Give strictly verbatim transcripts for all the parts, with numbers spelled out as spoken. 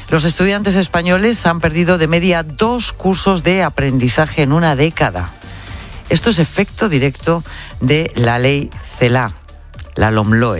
Los estudiantes españoles han perdido de media dos cursos de aprendizaje en una década. Esto es efecto directo de la ley CELA, la LOMLOE.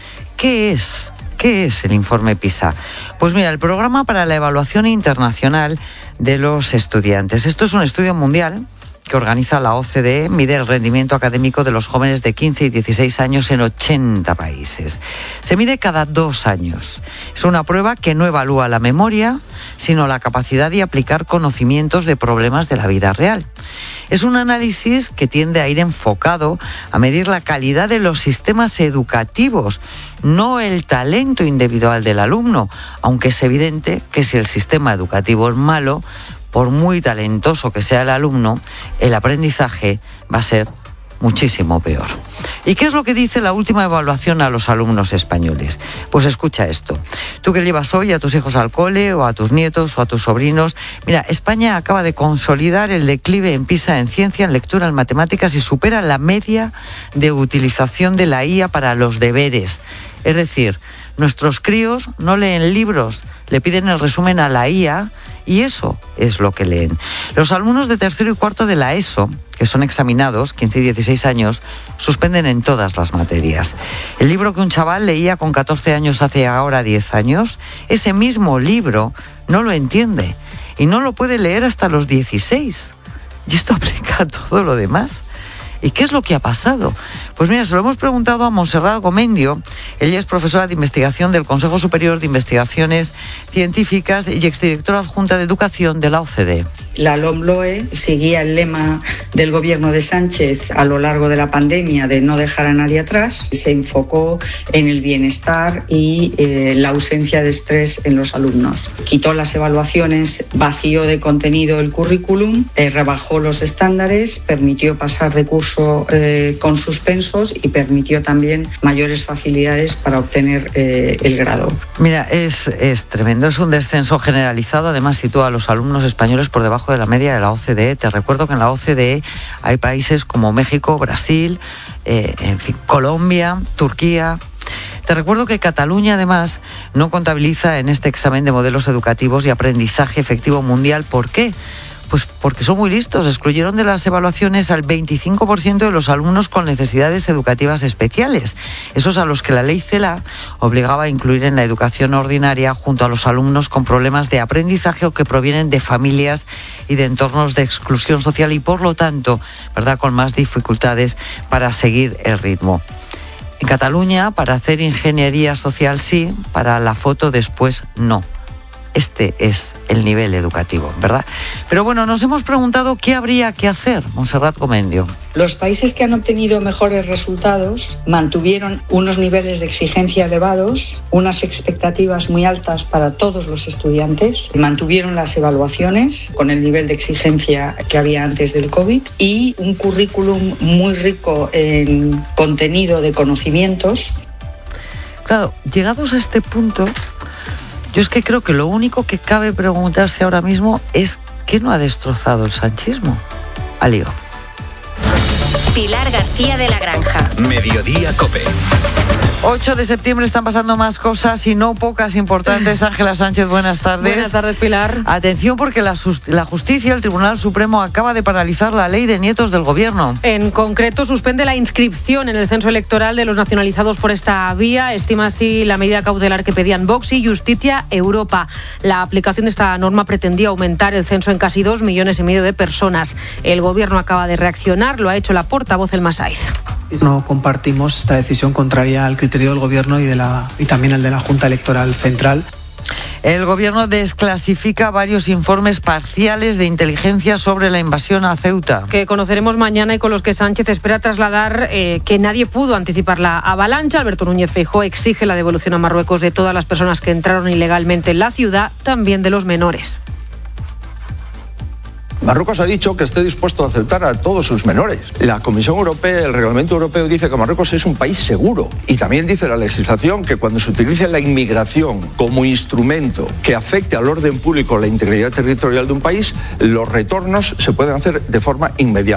¿Qué es? ¿Qué es el informe PISA? Pues mira, el Programa para la Evaluación Internacional de los Estudiantes. Esto es un estudio mundial que organiza la O C D E, mide el rendimiento académico de los jóvenes de quince y dieciséis años en ochenta países. Se mide cada dos años. Es una prueba que no evalúa la memoria, sino la capacidad de aplicar conocimientos de problemas de la vida real. Es un análisis que tiende a ir enfocado a medir la calidad de los sistemas educativos, no el talento individual del alumno, aunque es evidente que si el sistema educativo es malo, por muy talentoso que sea el alumno, el aprendizaje va a ser muchísimo peor. ¿Y qué es lo que dice la última evaluación a los alumnos españoles? Pues escucha esto. Tú que llevas hoy a tus hijos al cole, o a tus nietos, o a tus sobrinos. Mira, España acaba de consolidar el declive en PISA en ciencia, en lectura, en matemáticas y supera la media de utilización de la I A para los deberes. Es decir, nuestros críos no leen libros, le piden el resumen a la I A y eso es lo que leen. Los alumnos de tercero y cuarto de la ESO, que son examinados, quince y dieciséis años, suspenden en todas las materias. El libro que un chaval leía con catorce años hace ahora diez años, ese mismo libro no lo entiende y no lo puede leer hasta los dieciséis. Y esto aplica a todo lo demás. ¿Y qué es lo que ha pasado? Pues mira, se lo hemos preguntado a Montserrat Gomendio. Ella es profesora de investigación del Consejo Superior de Investigaciones Científicas y exdirectora adjunta de Educación de la O C D E. La LOMLOE seguía el lema del gobierno de Sánchez a lo largo de la pandemia de no dejar a nadie atrás. Se enfocó en el bienestar y eh, la ausencia de estrés en los alumnos. Quitó las evaluaciones, vació de contenido el currículum, eh, rebajó los estándares, permitió pasar de curso eh, con suspensos y permitió también mayores facilidades para obtener eh, el grado. Mira, es, es tremendo, es un descenso generalizado. Además, sitúa a los alumnos españoles por debajo de la media de la O C D E. Te recuerdo que en la O C D E hay países como México, Brasil, eh, en fin, Colombia, Turquía. Te recuerdo que Cataluña, además, no contabiliza en este examen de modelos educativos y aprendizaje efectivo mundial. ¿Por qué? Pues porque son muy listos. Excluyeron de las evaluaciones al veinticinco por ciento de los alumnos con necesidades educativas especiales. Esos a los que la ley CELA obligaba a incluir en la educación ordinaria junto a los alumnos con problemas de aprendizaje o que provienen de familias y de entornos de exclusión social y, por lo tanto, ¿verdad?, con más dificultades para seguir el ritmo. En Cataluña, para hacer ingeniería social sí, para la foto después no. Este es el nivel educativo, ¿verdad? Pero bueno, nos hemos preguntado qué habría que hacer, Montserrat Gomendio. Los países que han obtenido mejores resultados mantuvieron unos niveles de exigencia elevados, unas expectativas muy altas para todos los estudiantes, mantuvieron las evaluaciones con el nivel de exigencia que había antes del COVID y un currículum muy rico en contenido de conocimientos. Claro, llegados a este punto, yo es que creo que lo único que cabe preguntarse ahora mismo es ¿qué no ha destrozado el sanchismo? Alío. Pilar García de la Granja. Mediodía COPE. ocho de septiembre están pasando más cosas y no pocas importantes. Ángela Sánchez, buenas tardes. Buenas tardes, Pilar. Atención, porque la, la justicia, el Tribunal Supremo, acaba de paralizar la ley de nietos del gobierno. En concreto, suspende la inscripción en el censo electoral de los nacionalizados por esta vía. Estima así la medida cautelar que pedían Vox y Justicia Europa. La aplicación de esta norma pretendía aumentar el censo en casi dos millones y medio de personas. El gobierno acaba de reaccionar, lo ha hecho la portavoz Elma Saiz. No compartimos esta decisión contraria al criterio del Gobierno y, de la, y también al de la Junta Electoral Central. El Gobierno desclasifica varios informes parciales de inteligencia sobre la invasión a Ceuta. Que conoceremos mañana y con los que Sánchez espera trasladar eh, que nadie pudo anticipar la avalancha. Alberto Núñez Feijóo exige la devolución a Marruecos de todas las personas que entraron ilegalmente en la ciudad, también de los menores. Marruecos ha dicho que esté dispuesto a aceptar a todos sus menores. La Comisión Europea, el Reglamento Europeo dice que Marruecos es un país seguro. Y también dice la legislación que cuando se utilice la inmigración como instrumento que afecte al orden público o la integridad territorial de un país, los retornos se pueden hacer de forma inmediata.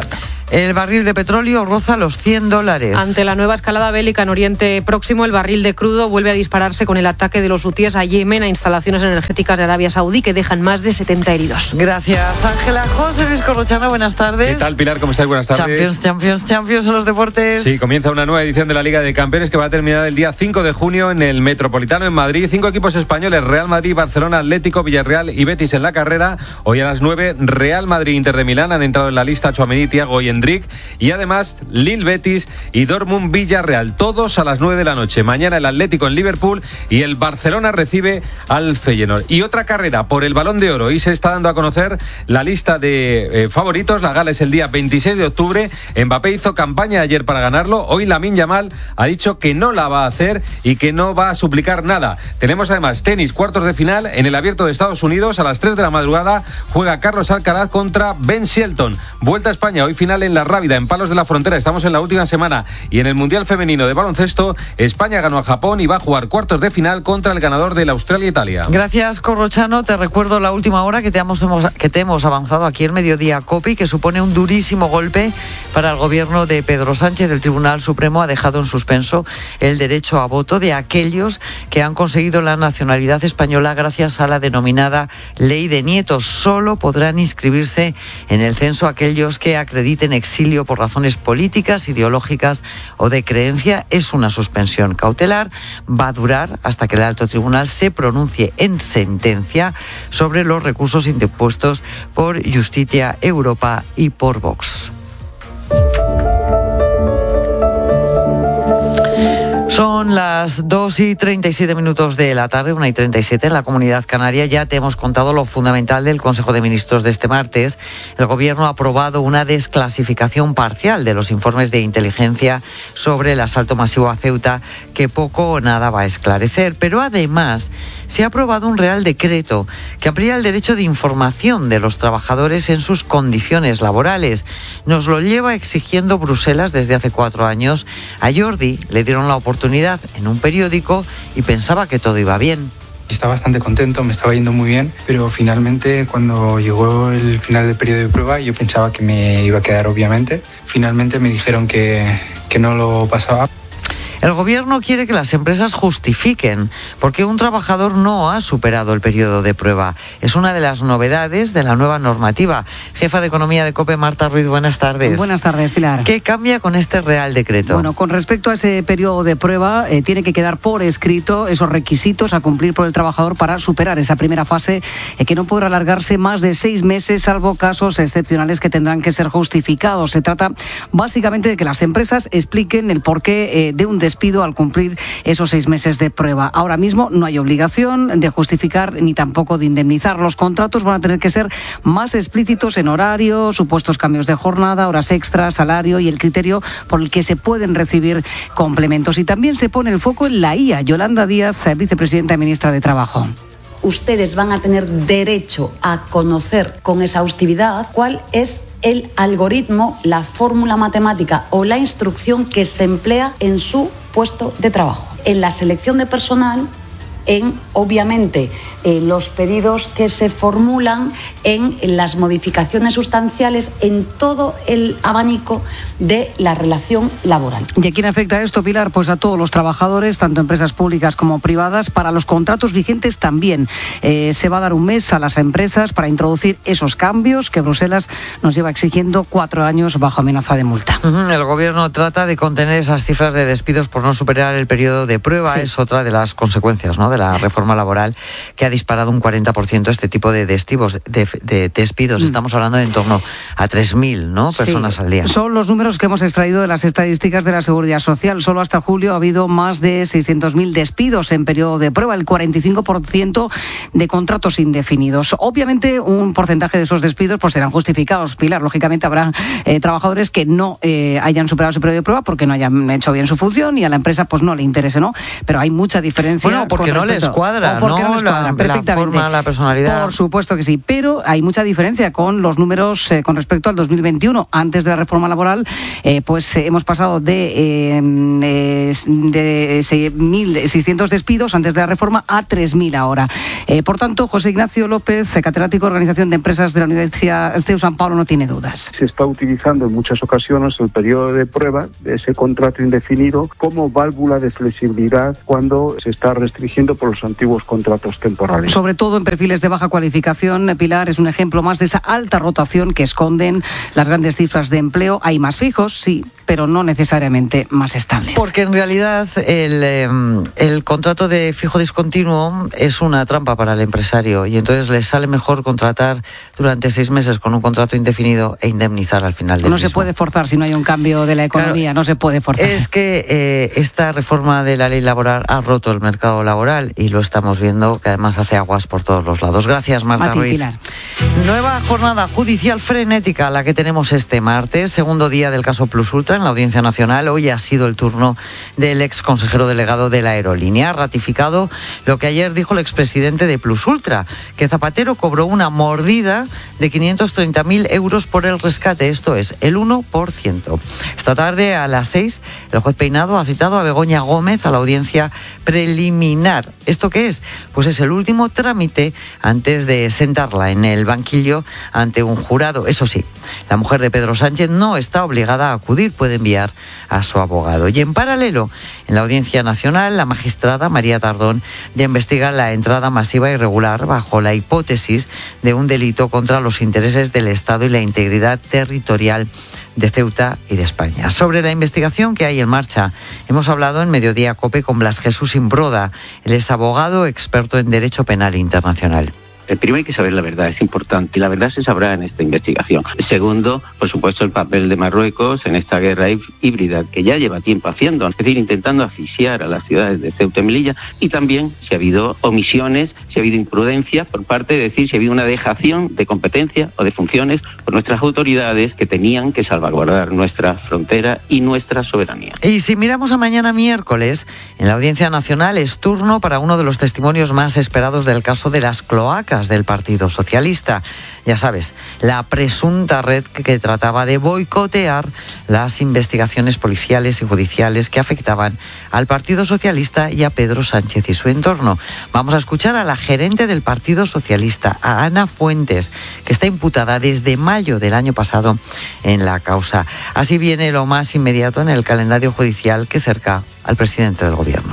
El barril de petróleo roza los cien dólares. Ante la nueva escalada bélica en Oriente Próximo, el barril de crudo vuelve a dispararse con el ataque de los hutíes a Yemen, a instalaciones energéticas de Arabia Saudí, que dejan más de setenta heridos. Gracias, Ángela. José Luis Corrochano, buenas tardes. ¿Qué tal, Pilar? ¿Cómo estáis? Buenas tardes. Champions, Champions, Champions en los deportes. Sí, comienza una nueva edición de la Liga de Campeones que va a terminar el día cinco de junio en el Metropolitano en Madrid. Cinco equipos españoles: Real Madrid, Barcelona, Atlético, Villarreal y Betis en la carrera. Hoy a las nueve, Real Madrid, Inter de Milán han entrado en la lista Tchouaméni, Thiago y Endrick. Y además, Lille, Betis y Dortmund, Villarreal. Todos a las nueve de la noche. Mañana el Atlético en Liverpool y el Barcelona recibe al Feyenoord. Y otra carrera por el Balón de Oro. Hoy se está dando a conocer la lista de eh, favoritos. La gala es el día veintiséis de octubre. Mbappé hizo campaña ayer para ganarlo. Hoy Lamine Yamal ha dicho que no la va a hacer y que no va a suplicar nada. Tenemos además tenis, cuartos de final en el Abierto de Estados Unidos. A las tres de la madrugada juega Carlos Alcaraz contra Ben Shelton. Vuelta a España, hoy final en La Rábida, en Palos de la Frontera. Estamos en la última semana. Y en el Mundial Femenino de Baloncesto, España ganó a Japón y va a jugar cuartos de final contra el ganador del Australia-Italia. Gracias, Corrochano. Te recuerdo la última hora que te hemos, que te hemos avanzado aquí en Mediodía Copi, que supone un durísimo golpe para el gobierno de Pedro Sánchez. El Tribunal Supremo ha dejado en suspenso el derecho a voto de aquellos que han conseguido la nacionalidad española gracias a la denominada Ley de Nietos. Solo podrán inscribirse en el censo aquellos que acrediten exilio por razones políticas, ideológicas o de creencia. Es una suspensión cautelar. Va a durar hasta que el alto tribunal se pronuncie en sentencia sobre los recursos interpuestos por Justicia Europa y por Vox. Son las dos y treinta y siete minutos de la tarde, una y treinta y siete en la Comunidad Canaria. Ya te hemos contado lo fundamental del Consejo de Ministros de este martes. El Gobierno ha aprobado una desclasificación parcial de los informes de inteligencia sobre el asalto masivo a Ceuta, que poco o nada va a esclarecer. Pero además se ha aprobado un Real Decreto que amplía el derecho de información de los trabajadores en sus condiciones laborales. Nos lo lleva exigiendo Bruselas desde hace cuatro años. A Jordi le dieron la oportunidad en un periódico y pensaba que todo iba bien. Estaba bastante contento, me estaba yendo muy bien, pero finalmente cuando llegó el final del periodo de prueba yo pensaba que me iba a quedar, obviamente. Finalmente me dijeron que, que no lo pasaba. El Gobierno quiere que las empresas justifiquen porque un trabajador no ha superado el periodo de prueba. Es una de las novedades de la nueva normativa. Jefa de Economía de COPE, Marta Ruiz, buenas tardes. Buenas tardes, Pilar. ¿Qué cambia con este Real Decreto? Bueno, con respecto a ese periodo de prueba, eh, tiene que quedar por escrito esos requisitos a cumplir por el trabajador para superar esa primera fase, eh, que no podrá alargarse más de seis meses, salvo casos excepcionales que tendrán que ser justificados. Se trata básicamente de que las empresas expliquen el porqué eh, de un despido al cumplir esos seis meses de prueba. Ahora mismo no hay obligación de justificar ni tampoco de indemnizar. Los contratos van a tener que ser más explícitos en horario, supuestos cambios de jornada, horas extras, salario y el criterio por el que se pueden recibir complementos. Y también se pone el foco en la I A. Yolanda Díaz, vicepresidenta y ministra de Trabajo. Ustedes van a tener derecho a conocer con exhaustividad cuál es el algoritmo, la fórmula matemática o la instrucción que se emplea en su puesto de trabajo. En la selección de personal, en, obviamente, eh, los pedidos que se formulan, en, en las modificaciones sustanciales, en todo el abanico de la relación laboral. ¿Y a quién afecta esto, Pilar? Pues a todos los trabajadores, tanto empresas públicas como privadas. Para los contratos vigentes también eh, se va a dar un mes a las empresas para introducir esos cambios que Bruselas nos lleva exigiendo cuatro años bajo amenaza de multa. El Gobierno trata de contener esas cifras de despidos por no superar el periodo de prueba. Sí. Es otra de las consecuencias, ¿no?, de la reforma laboral, que ha disparado un cuarenta por ciento este tipo de despidos. De, de despidos. Mm. Estamos hablando de en torno a tres mil, ¿no?, personas sí. al día. Son los números que hemos extraído de las estadísticas de la Seguridad Social. Solo hasta julio ha habido más de seiscientos mil despidos en periodo de prueba, el cuarenta y cinco por ciento de contratos indefinidos. Obviamente, un porcentaje de esos despidos pues serán justificados, Pilar. Lógicamente, habrá eh, trabajadores que no eh, hayan superado su periodo de prueba porque no hayan hecho bien su función y a la empresa pues no le interese, ¿no? Pero hay mucha diferencia. Bueno, porque no no les cuadra, o porque ¿no? no les cuadra, la, perfectamente. la forma, la personalidad. Por supuesto que sí, pero hay mucha diferencia con los números eh, con respecto al dos mil veintiuno. Antes de la reforma laboral, eh, pues eh, hemos pasado de, eh, eh, de mil seiscientos despidos antes de la reforma a tres mil ahora. Eh, por tanto, José Ignacio López, catedrático de Organización de Empresas de la Universidad C E U San Pablo, no tiene dudas. Se está utilizando en muchas ocasiones el periodo de prueba de ese contrato indefinido como válvula de flexibilidad cuando se está restringiendo por los antiguos contratos temporales. Sobre todo en perfiles de baja cualificación, Pilar, es un ejemplo más de esa alta rotación que esconden las grandes cifras de empleo. Hay más fijos, sí, pero no necesariamente más estables. Porque en realidad el, eh, el contrato de fijo discontinuo es una trampa para el empresario y entonces le sale mejor contratar durante seis meses con un contrato indefinido e indemnizar al final del No mismo. se puede forzar si no hay un cambio de la economía, claro, no se puede forzar. Es que eh, esta reforma de la ley laboral ha roto el mercado laboral y lo estamos viendo, que además hace aguas por todos los lados. Gracias, Marta Ruiz. Pilar. Nueva jornada judicial frenética la que tenemos este martes, segundo día del caso Plus Ultra en la Audiencia Nacional. Hoy ha sido el turno del ex consejero delegado de la aerolínea. Ha ratificado lo que ayer dijo el expresidente de Plus Ultra, que Zapatero cobró una mordida de quinientos treinta mil euros por el rescate, esto es, el uno por ciento. Esta tarde a las seis, el juez Peinado ha citado a Begoña Gómez a la audiencia preliminar. ¿Esto qué es? Pues es el último trámite antes de sentarla en el banquillo ante un jurado. Eso sí, la mujer de Pedro Sánchez no está obligada a acudir, puede enviar a su abogado. Y en paralelo, en la Audiencia Nacional, la magistrada María Tardón ya investiga la entrada masiva irregular bajo la hipótesis de un delito contra los intereses del Estado y la integridad territorial de Ceuta y de España. Sobre la investigación que hay en marcha, hemos hablado en Mediodía COPE con Blas Jesús Imbroda. Él es abogado experto en Derecho Penal Internacional. Primero hay que saber la verdad, es importante, y la verdad se sabrá en esta investigación. Segundo, por supuesto, el papel de Marruecos en esta guerra híbrida que ya lleva tiempo haciendo, es decir, intentando asfixiar a las ciudades de Ceuta y Melilla, y también si ha habido omisiones, si ha habido imprudencia por parte de decir si ha habido una dejación de competencia o de funciones por nuestras autoridades que tenían que salvaguardar nuestra frontera y nuestra soberanía. Y si miramos a mañana miércoles, en la Audiencia Nacional es turno para uno de los testimonios más esperados del caso de las cloacas del Partido Socialista. Ya sabes, la presunta red que trataba de boicotear las investigaciones policiales y judiciales que afectaban al Partido Socialista y a Pedro Sánchez y su entorno. Vamos a escuchar a la gerente del Partido Socialista, a Ana Fuentes, que está imputada desde mayo del año pasado en la causa. Así viene lo más inmediato en el calendario judicial que cerca al presidente del Gobierno.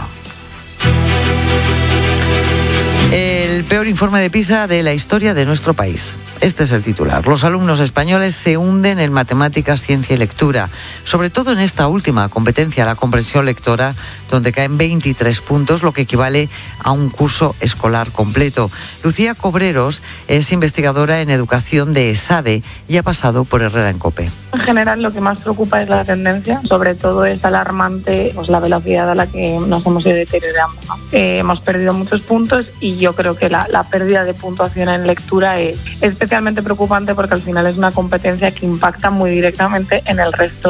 El peor informe de PISA de la historia de nuestro país. Este es el titular. Los alumnos españoles se hunden en matemáticas, ciencia y lectura, sobre todo en esta última competencia, la comprensión lectora, donde caen veintitrés puntos, lo que equivale a un curso escolar completo. Lucía Cobreros es investigadora en educación de ESADE y ha pasado por Herrera en COPE. En general, lo que más preocupa es la tendencia, sobre todo es alarmante pues, la velocidad a la que nos hemos ido deteriorando, ¿no? Eh, hemos perdido muchos puntos y yo creo que la, la pérdida de puntuación en lectura es especialmente preocupante porque al final es una competencia que impacta muy directamente en el resto.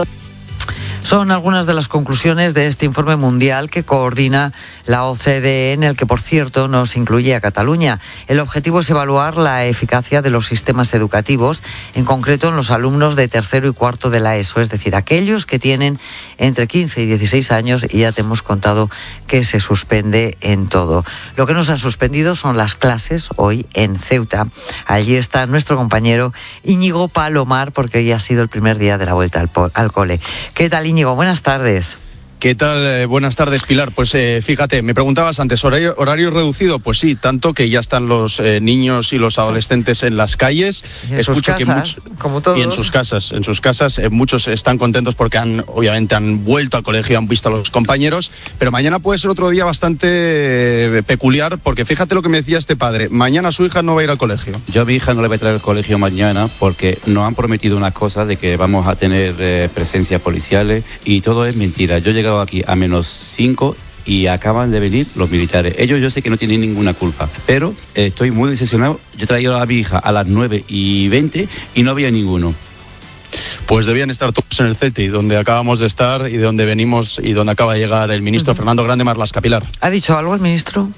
Son algunas de las conclusiones de este informe mundial que coordina la O C D E, en el que, por cierto, nos incluye a Cataluña. El objetivo es evaluar la eficacia de los sistemas educativos, en concreto en los alumnos de tercero y cuarto de la ESO, es decir, aquellos que tienen entre quince y dieciséis años, y ya te hemos contado que se suspende en todo. Lo que nos han suspendido son las clases hoy en Ceuta. Allí está nuestro compañero Íñigo Palomar, porque hoy ha sido el primer día de la vuelta al, po- al cole. ¿Qué tal, Íñigo? Buenas tardes. ¿Qué tal? Eh, buenas tardes, Pilar. Pues eh, fíjate, me preguntabas antes, ¿horario, ¿horario reducido? Pues sí, tanto que ya están los eh, niños y los adolescentes en las calles. Y en Escucho sus casas, que muchos, como todos. Y en sus casas, en sus casas. Eh, muchos están contentos porque han, obviamente, han vuelto al colegio, han visto a los compañeros. Pero mañana puede ser otro día bastante eh, peculiar, porque fíjate lo que me decía este padre. Mañana su hija no va a ir al colegio. Yo a mi hija no le voy a traer al colegio mañana porque nos han prometido una cosa de que vamos a tener eh, presencias policiales y todo es mentira. Yo he llegado aquí a menos cinco y acaban de venir los militares. Ellos yo sé que no tienen ninguna culpa, pero eh, estoy muy decepcionado. Yo he traído a mi hija a las nueve y veinte y no había ninguno. Pues debían estar todos en el CETI, donde acabamos de estar y de donde venimos y donde acaba de llegar el ministro uh-huh. Fernando Grande Marlaska. Pilar. ¿Ha dicho algo el ministro?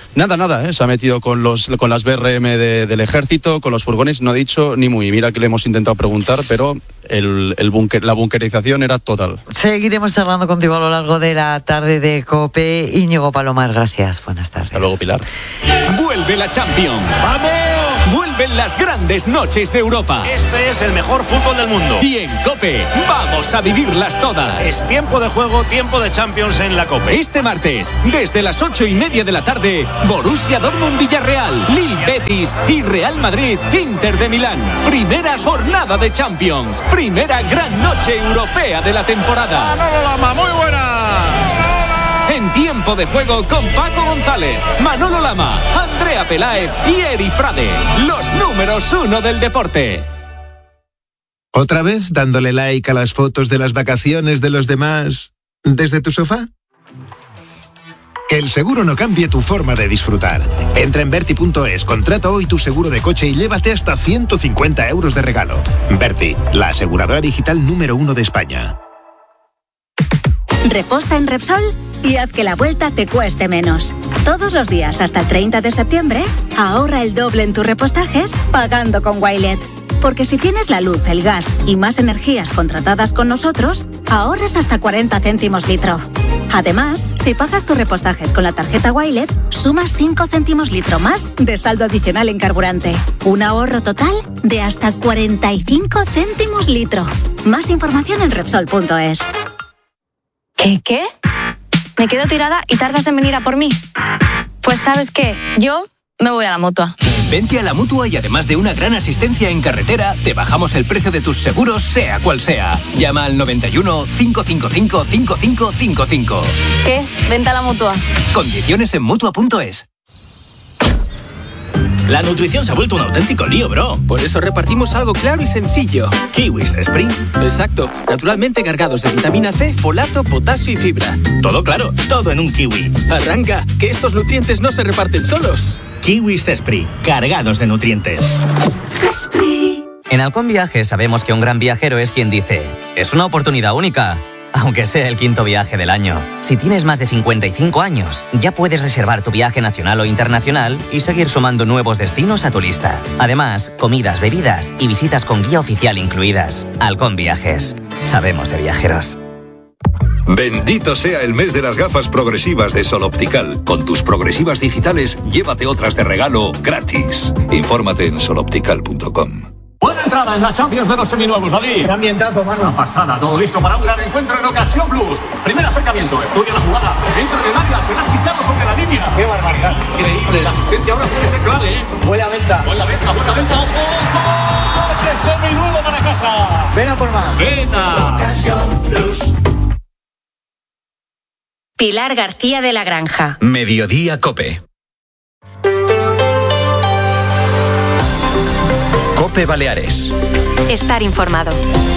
Nada, nada, ¿eh? Se ha metido con los con las B R M de, del ejército, con los furgones, no ha dicho ni muy. Mira que le hemos intentado preguntar, pero el, el bunker, la bunkerización era total. Seguiremos charlando contigo a lo largo de la tarde de COPE. Íñigo Palomar, gracias. Buenas tardes. Hasta luego, Pilar. Vuelve la Champions. ¡Vamos! Vuelven las grandes noches de Europa. Este es el mejor fútbol del mundo. Y en COPE vamos a vivirlas todas. Es tiempo de juego, tiempo de Champions en la COPE. Este martes, desde las ocho y media de la tarde, Borussia Dortmund-Villarreal, Lille Betis y Real Madrid-Inter de Milán. Primera jornada de Champions. Primera gran noche europea de la temporada. ¡Manolo Lama, muy buena! En tiempo de juego con Paco González, Manolo Lama, Andrea Peláez y Eri Frade. Los números uno del deporte. ¿Otra vez dándole like a las fotos de las vacaciones de los demás desde tu sofá? Que el seguro no cambie tu forma de disfrutar. Entra en Berti punto es, contrata hoy tu seguro de coche y llévate hasta ciento cincuenta euros de regalo. Berti, la aseguradora digital número uno de España. Reposta en Repsol y haz que la vuelta te cueste menos. Todos los días hasta el treinta de septiembre, ahorra el doble en tus repostajes pagando con Wilet. Porque si tienes la luz, el gas y más energías contratadas con nosotros, ahorras hasta cuarenta céntimos litro. Además, si pagas tus repostajes con la tarjeta Wilet, sumas cinco céntimos litro más de saldo adicional en carburante. Un ahorro total de hasta cuarenta y cinco céntimos litro. Más información en Repsol punto es. ¿Qué, qué? ¿Me quedo tirada y tardas en venir a por mí? Pues ¿sabes qué? Yo me voy a la Mutua. Vente a la Mutua y además de una gran asistencia en carretera, te bajamos el precio de tus seguros, sea cual sea. Llama al noventa y uno, cinco cinco cinco, cinco cinco cinco cinco. ¿Qué? Vente a la Mutua. Condiciones en Mutua punto es. La nutrición se ha vuelto un auténtico lío, bro. Por eso repartimos algo claro y sencillo. Kiwis Spring. Exacto. Naturalmente cargados de vitamina C, folato, potasio y fibra. Todo claro, todo en un kiwi. Arranca, que estos nutrientes no se reparten solos. Kiwis Cespri, cargados de nutrientes. Cespri. En Halcón Viajes sabemos que un gran viajero es quien dice: es una oportunidad única, aunque sea el quinto viaje del año. Si tienes más de cincuenta y cinco años, ya puedes reservar tu viaje nacional o internacional y seguir sumando nuevos destinos a tu lista. Además, comidas, bebidas y visitas con guía oficial incluidas. Halcón Viajes. Sabemos de viajeros. Bendito sea el mes de las gafas progresivas de Sol Optical. Con tus progresivas digitales, llévate otras de regalo gratis. Infórmate en sol optical punto com. Buena entrada en la Champions de los seminuevos, David. Qué ambientazo, mano. Una pasada, todo listo para un gran encuentro en Ocasión Plus. Primer acercamiento, estudia la jugada. Entra en el área, será quitado sobre la línea. Qué barbaridad. Increíble, la asistencia ahora puede ser clave, ¿eh? Buena venta. Buena venta, buena venta, ojo. Coche seminuevo para casa. Ven a por más. Venta. Ocasión Plus. Pilar García de la Granja. Mediodía COPE. COPE Baleares. Estar informado.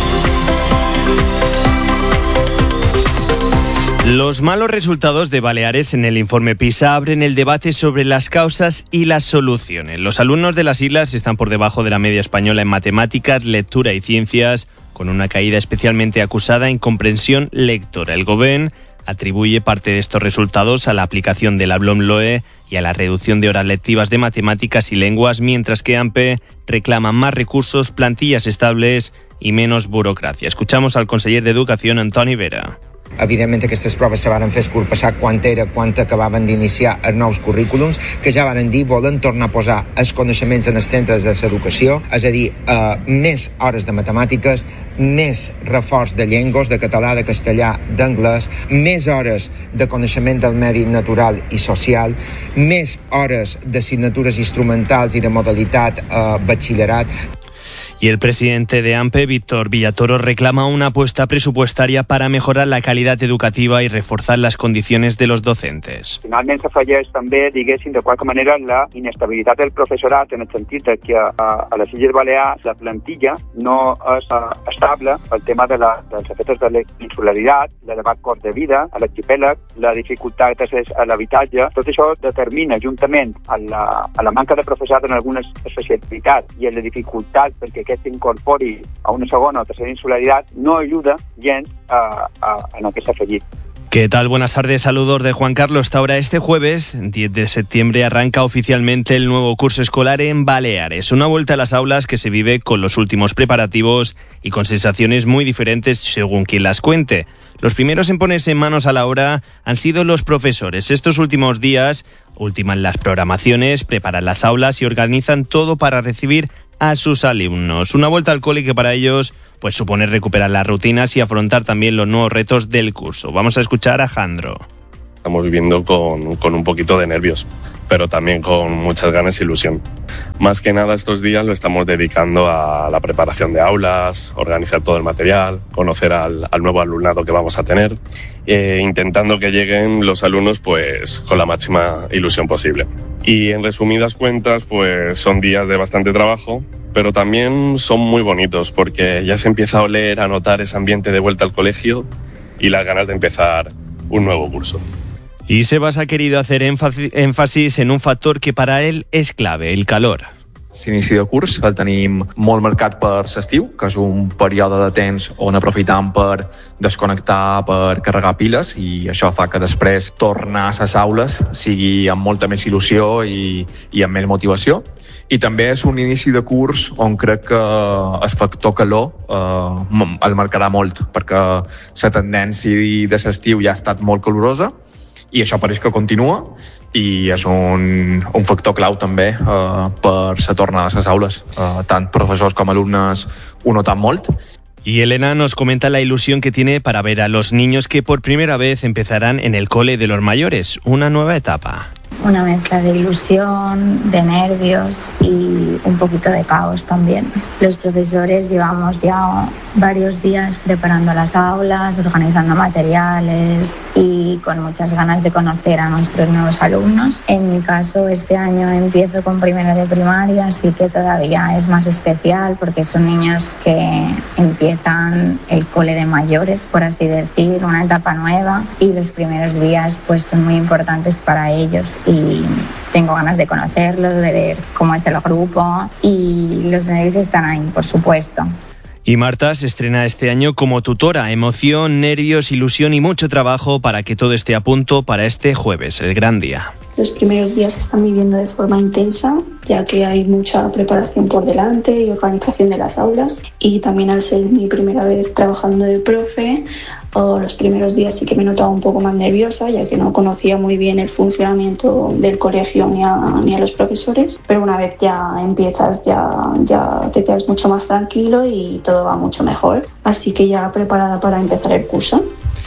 Los malos resultados de Baleares en el informe PISA abren el debate sobre las causas y las soluciones. Los alumnos de las islas están por debajo de la media española en matemáticas, lectura y ciencias, con una caída especialmente acusada en comprensión lectora. El Gobierno atribuye parte de estos resultados a la aplicación de la LOMLOE y a la reducción de horas lectivas de matemáticas y lenguas, mientras que AMPE reclama más recursos, plantillas estables y menos burocracia. Escuchamos al conseller d'Educació, Antoni Vera. Evidentment aquestes proves se van fer escurpassar quan era, quan acabaven d'iniciar els nous currículums, que ja van dir volen tornar a posar els coneixements en els centres de l'educació, és a dir, eh, més hores de matemàtiques, més reforç de llengües, de català, de castellà, d'anglès, més hores de coneixement del medi natural i social, més hores d'assignatures instrumentals i de modalitat eh, batxillerat. Y el presidente de AMPE, Víctor Villatoro, reclama una apuesta presupuestaria para mejorar la calidad educativa y reforzar las condiciones de los docentes. Finalment s'afegeix també, diguéssim, de qualque manera la inestabilitat del professorat, en el sentit de que a, a les Illes Balears la plantilla no és uh, estable pel tema de la, dels efectes de la insularitat, l'elevat cost de vida a l'arxipèlag, la dificultat a l'habitatge. Tot això determina, juntament a la, a la manca de professorat en algunes especialitats i a la dificultat perquè que s'incorpori a una segona o tercera insularitat, no ajuda gens a, a, a aquest afegit. ¿Qué tal? Buenas tardes, saludos de Juan Carlos Taura. Este jueves, diez de septiembre, arranca oficialmente el nuevo curso escolar en Baleares. Una vuelta a las aulas que se vive con los últimos preparativos y con sensaciones muy diferentes según quien las cuente. Los primeros en ponerse manos a la obra han sido los profesores. Estos últimos días ultiman las programaciones, preparan las aulas y organizan todo para recibir a sus alumnos. Una vuelta al cole que para ellos pues supone recuperar las rutinas y afrontar también los nuevos retos del curso. Vamos a escuchar a Jandro. Estamos viviendo con, con un poquito de nervios, pero también con muchas ganas e ilusión. Más que nada estos días lo estamos dedicando a la preparación de aulas, organizar todo el material, conocer al, al nuevo alumnado que vamos a tener, e intentando que lleguen los alumnos pues con la máxima ilusión posible. Y en resumidas cuentas pues son días de bastante trabajo, pero también son muy bonitos porque ya se empieza a oler, a notar ese ambiente de vuelta al colegio y las ganas de empezar un nuevo curso. Y Sebas ha querido hacer énfasis en un factor que para él és clave, el calor. L'inici de curs el tenim molt marcat per l'estiu, que és un període de temps on aprofitam per desconnectar, per carregar piles, i això fa que després tornar a les aules sigui amb molta més il·lusió i, i amb més motivació. I també és un inici de curs on crec que el factor calor eh, el marcarà molt, perquè la tendència de l'estiu ja ha estat molt calorosa i això pareix que continua i és un, un factor clau també eh, per la tornada a les aules. Eh, tant professors com alumnes ho noten molt. Y Elena nos comenta la ilusión que tiene para ver a los niños que por primera vez empezarán en el cole de los mayores, una nueva etapa. Una mezcla de ilusión, de nervios y un poquito de caos también. Los profesores llevamos ya varios días preparando las aulas, organizando materiales y con muchas ganas de conocer a nuestros nuevos alumnos. En mi caso, este año empiezo con primero de primaria, así que todavía es más especial porque son niños que empiezan el cole de mayores, por así decir, una etapa nueva, y los primeros días pues son muy importantes para ellos. Y tengo ganas de conocerlos, de ver cómo es el grupo y los nervios están ahí, por supuesto. Y Marta se estrena este año como tutora. Emoción, nervios, ilusión y mucho trabajo para que todo esté a punto para este jueves, el gran día. Los primeros días se están viviendo de forma intensa, ya que hay mucha preparación por delante y organización de las aulas. Y también al ser mi primera vez trabajando de profe, o los primeros días sí que me notaba un poco más nerviosa, ya que no conocía muy bien el funcionamiento del colegio ni a, ni a los profesores. Pero una vez ya empiezas, ya, ya te quedas mucho más tranquilo y todo va mucho mejor. Así que ya preparada para empezar el curso.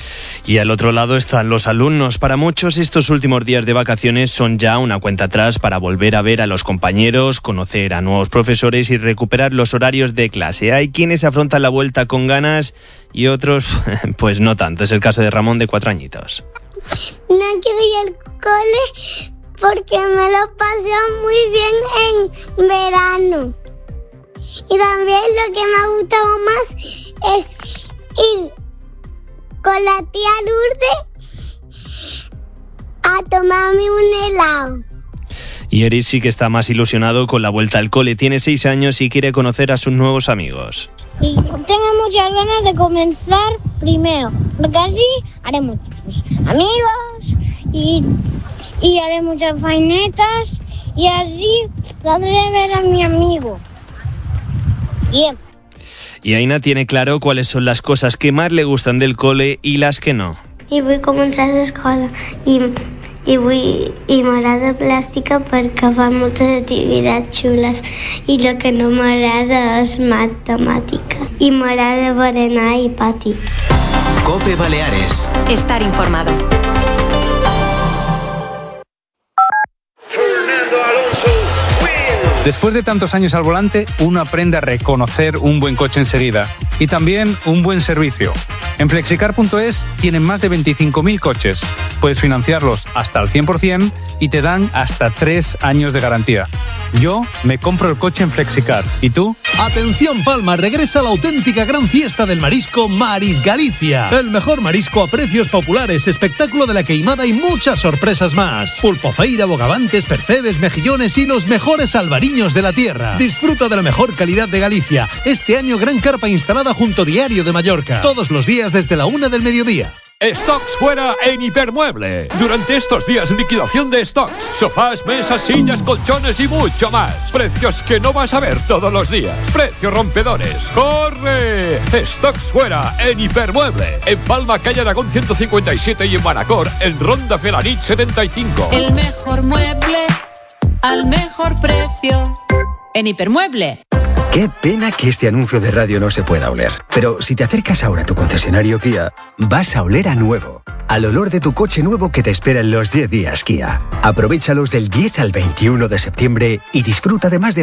Y al otro lado están los alumnos. Para muchos estos últimos días de vacaciones son ya una cuenta atrás para volver a ver a los compañeros, conocer a nuevos profesores y recuperar los horarios de clase. Hay quienes afrontan la vuelta con ganas y otros pues no tanto. Es el caso de Ramón, de cuatro añitos. No quiero ir al cole porque me lo pasé muy bien en verano. Y también lo que me ha gustado más es ir con la tía Lourdes a tomarme un helado. Y Eris sí que está más ilusionado con la vuelta al cole. Tiene seis años y quiere conocer a sus nuevos amigos. Y tengo muchas ganas de comenzar primero, porque así haré muchos amigos y, y haré muchas fainetas y así podré ver a mi amigo. Bien. Y Aina tiene claro cuáles son las cosas que más le gustan del cole y las que no. I vull començar a l'escola i, i, vull, i m'agrada plàstica perquè fa moltes activitats xules i el que no m'agrada és matemàtica i m'agrada berenar i pati. COPE Baleares. Estar informado. Después de tantos años al volante, uno aprende a reconocer un buen coche enseguida y también un buen servicio. En flexicar punto es tienen más de veinticinco mil coches. Puedes financiarlos hasta al cien por ciento y te dan hasta tres años de garantía. Yo me compro el coche en Flexicar. ¿Y tú? Atención Palma, regresa la auténtica gran fiesta del marisco Maris Galicia. El mejor marisco a precios populares, espectáculo de la queimada y muchas sorpresas más. Pulpofeira, bogavantes, percebes, mejillones y los mejores albariños de la tierra. Disfruta de la mejor calidad de Galicia. Este año gran carpa instalada junto Diario de Mallorca. Todos los días desde la una del mediodía. Stocks fuera en Hipermueble. Durante estos días, liquidación de stocks. Sofás, mesas, sillas, colchones y mucho más. Precios que no vas a ver todos los días. Precios rompedores. ¡Corre! Stocks fuera en Hipermueble. En Palma, calle Aragón ciento cincuenta y siete y en Manacor, en Ronda Felanich setenta y cinco. El mejor mueble al mejor precio en Hipermueble. Qué pena que este anuncio de radio no se pueda oler. Pero si te acercas ahora a tu concesionario Kia, vas a oler a nuevo. Al olor de tu coche nuevo que te espera en los diez días Kia. Aprovéchalos del diez al veintiuno de septiembre y disfruta de más de